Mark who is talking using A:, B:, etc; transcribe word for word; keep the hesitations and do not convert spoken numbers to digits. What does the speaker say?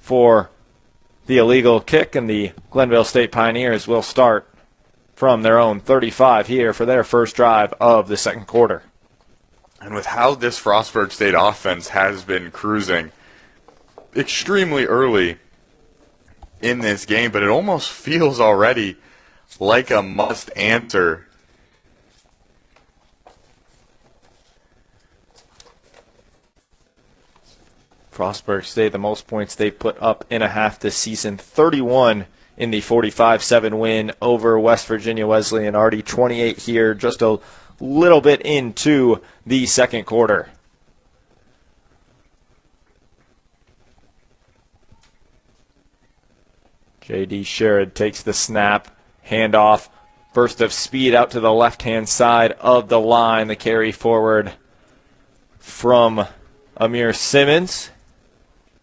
A: for the illegal kick, and the Glenville State Pioneers will start from their own thirty-five here for their first drive of the second quarter.
B: And with how this Frostburg State offense has been cruising extremely early in this game, but it almost feels already like a must answer.
A: Frostburg State, the most points they've put up in a half this season, thirty-one in the forty-five seven win over West Virginia Wesleyan. Already twenty-eight here, just a little bit into the second quarter. J D Sherrod takes the snap, handoff, burst of speed out to the left-hand side of the line. The carry forward from Amir Simmons.